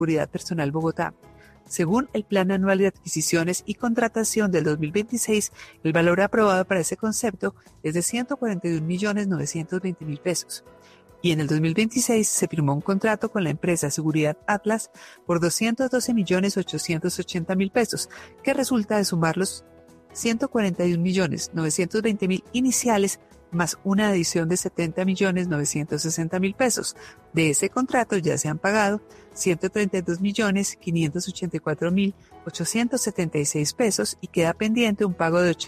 Seguridad Personal Bogotá. Según el Plan Anual de Adquisiciones y Contratación del 2026, el valor aprobado para ese concepto es de 141.920.000 pesos. Y en el 2026 se firmó un contrato con la empresa Seguridad Atlas por 212.880.000 pesos, que resulta de sumar los 141.920.000 iniciales más una adición de 70.960.000 pesos. De ese contrato ya se han pagado 132.584.876 pesos y queda pendiente un pago de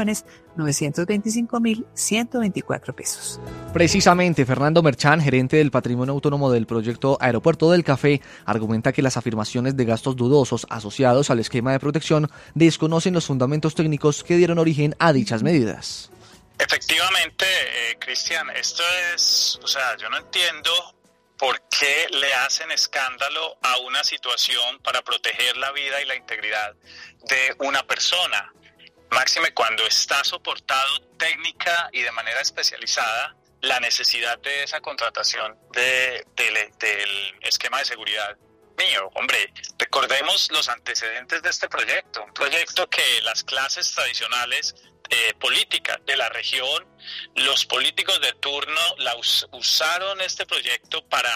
80.925.124 pesos. Precisamente, Fernando Merchán, gerente del Patrimonio Autónomo del proyecto Aeropuerto del Café, argumenta que las afirmaciones de gastos dudosos asociados al esquema de protección desconocen los fundamentos técnicos que dieron origen a dichas medidas. Efectivamente, Cristian, esto es, yo no entiendo por qué le hacen escándalo a una situación para proteger la vida y la integridad de una persona. Máxime cuando está soportado técnica y de manera especializada la necesidad de esa contratación del esquema de seguridad mío. Hombre, recordemos los antecedentes de este proyecto, un proyecto que las clases tradicionales políticas de la región, los políticos de turno usaron este proyecto para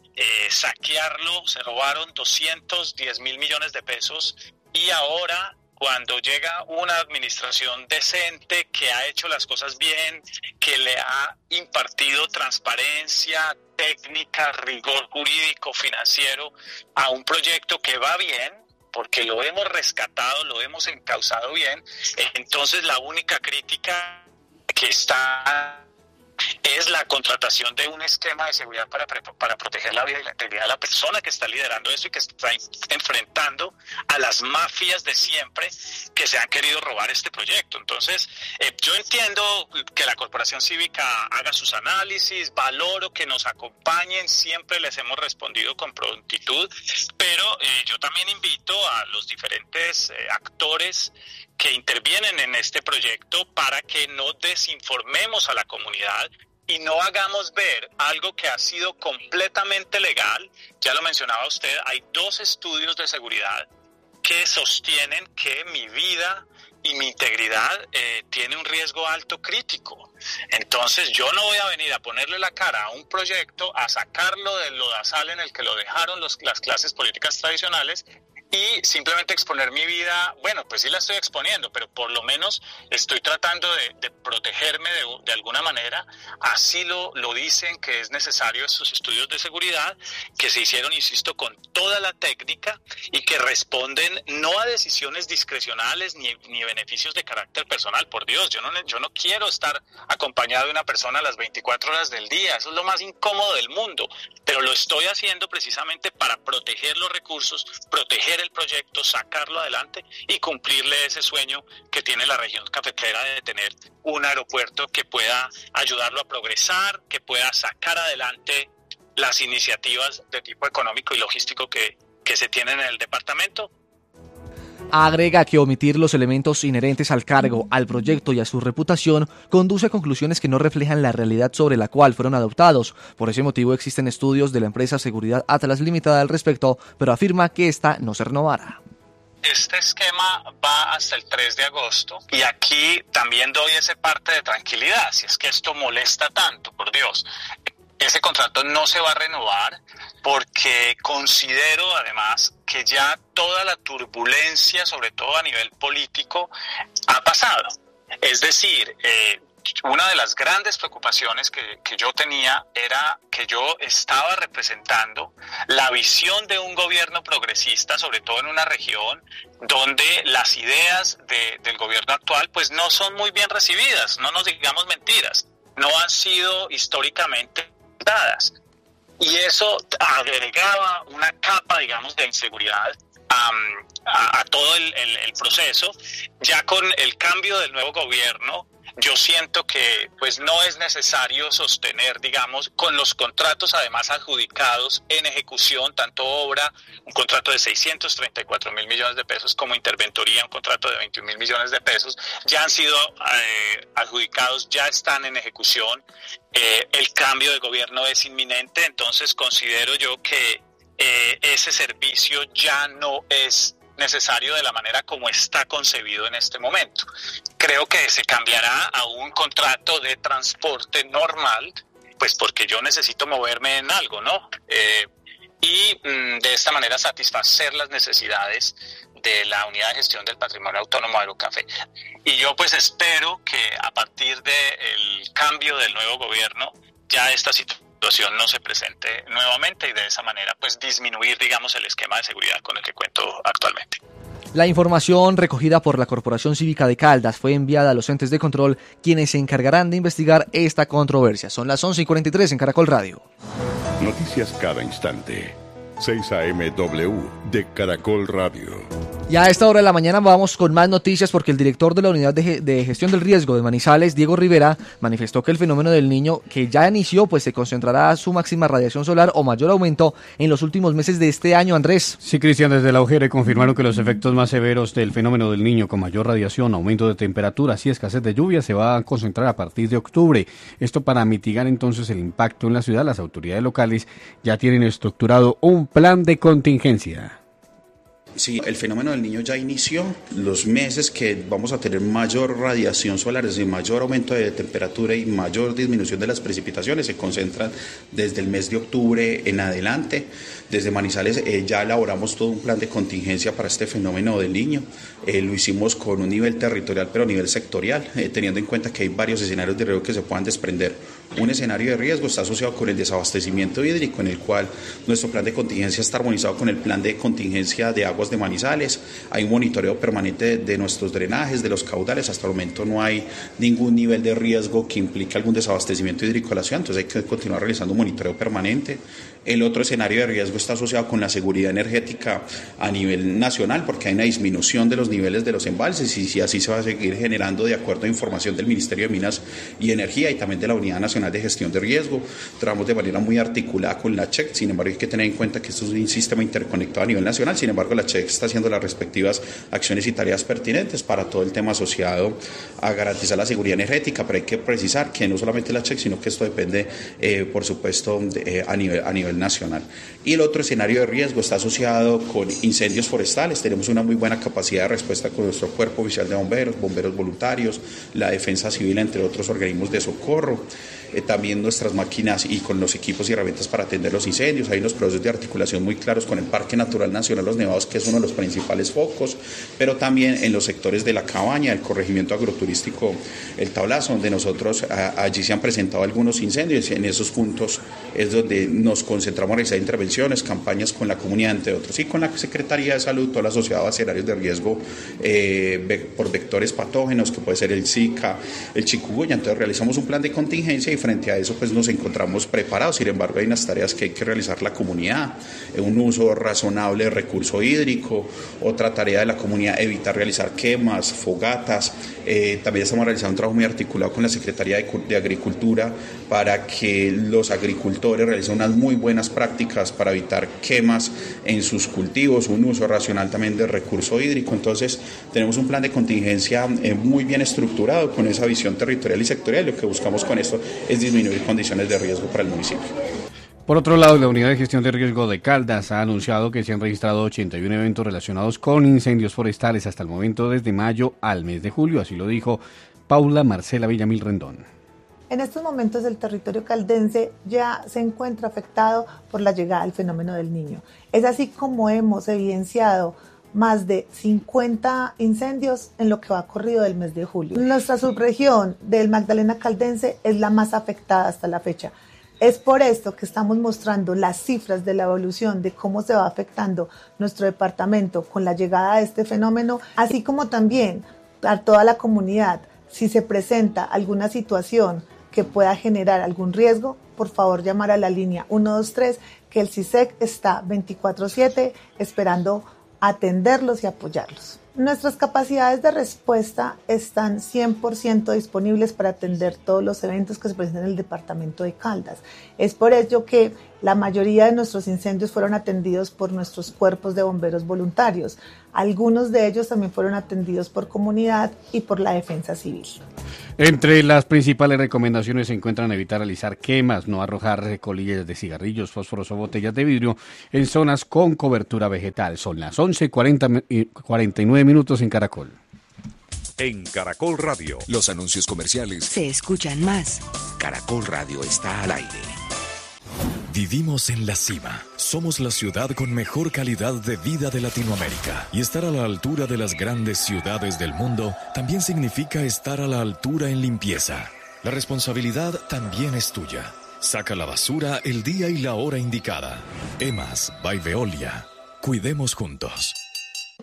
saquearlo, se robaron 210.000 millones de pesos y ahora cuando llega una administración decente que ha hecho las cosas bien, que le ha impartido transparencia, técnica, rigor jurídico, financiero a un proyecto que va bien, porque lo hemos rescatado, lo hemos encauzado bien, entonces la única crítica que está es la contratación de un esquema de seguridad para proteger la vida y la integridad de la persona que está liderando eso y que está enfrentando a las mafias de siempre que se han querido robar este proyecto. Entonces, yo entiendo que la Corporación Cívica haga sus análisis, valoro que nos acompañen, siempre les hemos respondido con prontitud, pero yo también invito a los diferentes actores que intervienen en este proyecto para que no desinformemos a la comunidad y no hagamos ver algo que ha sido completamente legal. Ya lo mencionaba usted, hay 2 estudios de seguridad que sostienen que mi vida y mi integridad tiene un riesgo alto crítico. Entonces yo no voy a venir a ponerle la cara a un proyecto, a sacarlo del lodazal en el que lo dejaron las clases políticas tradicionales y simplemente exponer mi vida. Bueno, pues sí la estoy exponiendo, pero por lo menos estoy tratando de protegerme de alguna manera. Así lo dicen que es necesario estos estudios de seguridad que se hicieron, insisto, con toda la técnica y que responden no a decisiones discrecionales ni beneficios de carácter personal. Por Dios, yo no quiero estar acompañado de una persona a las 24 horas del día. Eso es lo más incómodo del mundo, pero lo estoy haciendo precisamente para proteger los recursos, proteger el proyecto, sacarlo adelante y cumplirle ese sueño que tiene la región cafetera de tener un aeropuerto que pueda ayudarlo a progresar, que pueda sacar adelante las iniciativas de tipo económico y logístico que se tienen en el departamento. Agrega que omitir los elementos inherentes al cargo, al proyecto y a su reputación conduce a conclusiones que no reflejan la realidad sobre la cual fueron adoptados. Por ese motivo existen estudios de la empresa Seguridad Atlas Limitada al respecto, pero afirma que esta no se renovará. Este esquema va hasta el 3 de agosto y aquí también doy ese parte de tranquilidad, si es que esto molesta tanto, por Dios. Ese contrato no se va a renovar porque considero además que ya toda la turbulencia, sobre todo a nivel político, ha pasado. Es decir, una de las grandes preocupaciones que yo tenía era que yo estaba representando la visión de un gobierno progresista, sobre todo en una región donde las ideas del gobierno actual pues no son muy bien recibidas, no nos digamos mentiras, no han sido históricamente dadas. Y eso agregaba una capa, digamos, de inseguridad a todo el proceso. Ya con el cambio del nuevo gobierno, yo siento que pues no es necesario sostener, digamos, con los contratos además adjudicados en ejecución, tanto obra, un contrato de 634.000 millones de pesos como interventoría, un contrato de 21.000 millones de pesos, ya han sido adjudicados, ya están en ejecución. El cambio de gobierno es inminente, entonces considero yo que ese servicio ya no es necesario de la manera como está concebido en este momento. Creo que se cambiará a un contrato de transporte normal, pues porque yo necesito moverme en algo, ¿no? Y de esta manera satisfacer las necesidades de la Unidad de Gestión del Patrimonio Autónomo de Aerocafé. Y yo pues espero que a partir del cambio del nuevo gobierno ya esta situación no se presente nuevamente y de esa manera pues disminuir, digamos, el esquema de seguridad con el que cuento actualmente. La información recogida por la Corporación Cívica de Caldas fue enviada a los entes de control, quienes se encargarán de investigar esta controversia. Son las 11:43 en Caracol Radio. Noticias cada instante. 6 AM/W de Caracol Radio. Y a esta hora de la mañana vamos con más noticias porque el director de la Unidad de Gestión del Riesgo de Manizales, Diego Rivera, manifestó que el fenómeno del Niño, que ya inició, pues se concentrará su máxima radiación solar o mayor aumento en los últimos meses de este año. Andrés. Sí, Cristian, desde la UGR confirmaron que los efectos más severos del fenómeno del Niño, con mayor radiación, aumento de temperaturas y escasez de lluvia, se va a concentrar a partir de octubre. Esto para mitigar entonces el impacto en la ciudad. Las autoridades locales ya tienen estructurado un plan de contingencia. Sí, el fenómeno del Niño ya inició. Los meses que vamos a tener mayor radiación solar, es decir, mayor aumento de temperatura y mayor disminución de las precipitaciones, se concentran desde el mes de octubre en adelante. Desde Manizales ya elaboramos todo un plan de contingencia para este fenómeno del Niño. Lo hicimos con un nivel territorial, pero a nivel sectorial, teniendo en cuenta que hay varios escenarios de riesgo que se puedan desprender. Un escenario de riesgo está asociado con el desabastecimiento hídrico, en el cual nuestro plan de contingencia está armonizado con el plan de contingencia de aguas de Manizales. Hay un monitoreo permanente de nuestros drenajes, de los caudales. Hasta el momento no hay ningún nivel de riesgo que implique algún desabastecimiento hídrico a la ciudad, entonces hay que continuar realizando un monitoreo permanente. El otro escenario de riesgo está asociado con la seguridad energética a nivel nacional, porque hay una disminución de los niveles de los embalses y si así se va a seguir generando de acuerdo a información del Ministerio de Minas y Energía y también de la Unidad Nacional de Gestión de Riesgo. Trabajamos de manera muy articulada con la CHEC, sin embargo hay que tener en cuenta que esto es un sistema interconectado a nivel nacional, sin embargo la CHEC está haciendo las respectivas acciones y tareas pertinentes para todo el tema asociado a garantizar la seguridad energética, pero hay que precisar que no solamente la CHEC, sino que esto depende, por supuesto, a nivel nacional. Y el otro escenario de riesgo está asociado con incendios forestales. Tenemos una muy buena capacidad de respuesta con nuestro cuerpo oficial de bomberos, bomberos voluntarios, la defensa civil, entre otros organismos de socorro. También nuestras máquinas y con los equipos y herramientas para atender los incendios. Hay unos procesos de articulación muy claros con el Parque Natural Nacional Los Nevados, que es uno de los principales focos, pero también en los sectores de la cabaña, el corregimiento agroturístico El Tablazo, donde nosotros allí se han presentado algunos incendios. En esos puntos es donde nos concentramos en realizar intervenciones, campañas con la comunidad, entre otros, y con la Secretaría de Salud, todo lo asociado a escenarios de riesgo por vectores patógenos, que puede ser el Zika, el chikungunya. Entonces realizamos un plan de contingencia y frente a eso pues nos encontramos preparados. Sin embargo, hay unas tareas que hay que realizar la comunidad, un uso razonable de recurso hídrico. Otra tarea de la comunidad, evitar realizar quemas, fogatas. También estamos realizando un trabajo muy articulado con la Secretaría de Agricultura para que los agricultores realicen unas muy buenas prácticas para evitar quemas en sus cultivos, un uso racional también del recurso hídrico. Entonces tenemos un plan de contingencia muy bien estructurado con esa visión territorial y sectorial. Lo que buscamos con esto es disminuir condiciones de riesgo para el municipio. Por otro lado, la Unidad de Gestión de Riesgo de Caldas ha anunciado que se han registrado 81 eventos relacionados con incendios forestales hasta el momento desde mayo al mes de julio, así lo dijo Paula Marcela Villamil Rendón. En estos momentos el territorio caldense ya se encuentra afectado por la llegada del fenómeno del Niño. Es así como hemos evidenciado más de 50 incendios en lo que va corrido del mes de julio. Nuestra subregión del Magdalena Caldense es la más afectada hasta la fecha. Es por esto que estamos mostrando las cifras de la evolución de cómo se va afectando nuestro departamento con la llegada de este fenómeno, así como también a toda la comunidad. Si se presenta alguna situación que pueda generar algún riesgo, por favor llamar a la línea 123, que el CISEC está 24/7 esperando atenderlos y apoyarlos. Nuestras capacidades de respuesta están 100% disponibles para atender todos los eventos que se presentan en el departamento de Caldas. Es por ello que la mayoría de nuestros incendios fueron atendidos por nuestros cuerpos de bomberos voluntarios. Algunos de ellos también fueron atendidos por comunidad y por la defensa civil. Entre las principales recomendaciones se encuentran evitar realizar quemas, no arrojar colillas de cigarrillos, fósforos o botellas de vidrio en zonas con cobertura vegetal. Son las 11:49 minutos en Caracol. En Caracol Radio, los anuncios comerciales se escuchan más. Caracol Radio está al aire. Vivimos en la cima. Somos la ciudad con mejor calidad de vida de Latinoamérica. Y estar a la altura de las grandes ciudades del mundo también significa estar a la altura en limpieza. La responsabilidad también es tuya. Saca la basura el día y la hora indicada. EMAS by Veolia. Cuidemos juntos.